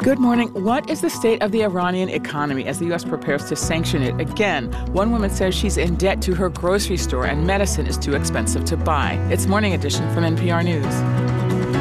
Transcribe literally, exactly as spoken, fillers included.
Good morning. What is the state of the Iranian economy as the U S prepares to sanction it again? One woman says she's in debt to her grocery store and medicine is too expensive to buy. It's Morning Edition from N P R News.